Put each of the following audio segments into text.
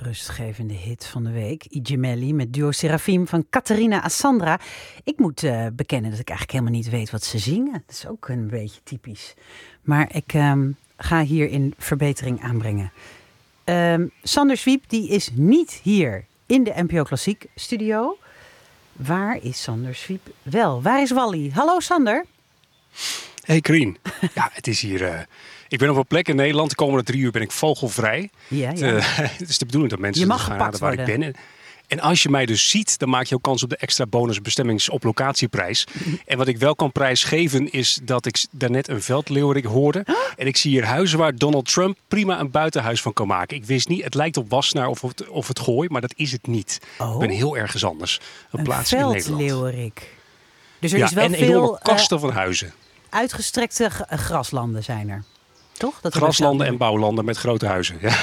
rustgevende hit van de week. I Gemelli met duo Serafim van Caterina Assandra. Ik moet bekennen dat ik eigenlijk helemaal niet weet wat ze zingen. Dat is ook een beetje typisch. Maar ik ga hierin verbetering aanbrengen. Sander Zwiep die is niet hier in de NPO Klassiek studio. Waar is Sander Zwiep wel? Waar is Wally? Hallo Sander. Hey Krien. Ja, het is hier... ik ben op een plek in Nederland. De komende 3 uur ben ik vogelvrij. Ja. Het is de bedoeling dat mensen gaan raden waar ik ben. En als je mij dus ziet, dan maak je ook kans op de extra bonus bestemmings op locatieprijs. En wat ik wel kan prijsgeven is dat ik daarnet een veldleeuwerik hoorde. En ik zie hier huizen waar Donald Trump prima een buitenhuis van kan maken. Ik wist niet, het lijkt op Wassenaar of het Gooi, maar dat is het niet. Oh. Ik ben heel ergens anders. Een plaats in Nederland. Een veldleeuwerik. Dus er is wel en veel enorme kasten van huizen. Uitgestrekte graslanden zijn er. Toch? Dat graslanden en bouwlanden met grote huizen. Ja.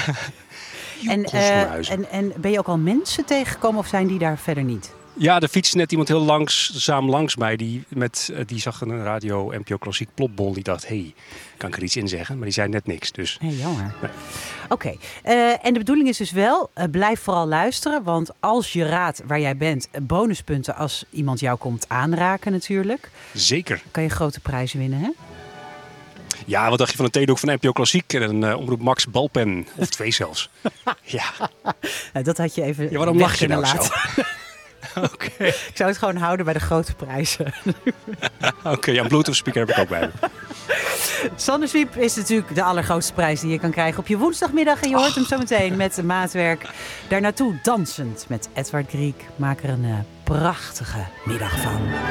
En ben je ook al mensen tegengekomen of zijn die daar verder niet? Ja, er fietste net iemand heel langzaam langs mij. Die zag een radio NPO Klassiek plopbol. Die dacht, kan ik er iets in zeggen? Maar die zei net niks. Dus. Hey, jammer. Nee. Oké. En de bedoeling is dus wel, blijf vooral luisteren. Want als je raadt waar jij bent, bonuspunten als iemand jou komt aanraken natuurlijk. Zeker. Kan je grote prijzen winnen, hè? Ja, wat dacht je van een theedoek van NPO Klassiek en een Omroep Max balpen? Of 2 zelfs. Ja. Dat had je even. Ja, waarom lach je nou laten. zo? Okay. Ik zou het gewoon houden bij de grote prijzen. Oké, een Bluetooth speaker heb ik ook bij me. Sander Zwiep is natuurlijk de allergrootste prijs die je kan krijgen op je woensdagmiddag. En je hoort hem zo meteen met maatwerk. Daarnaartoe dansend met Edward Grieg. Maak er een prachtige middag van.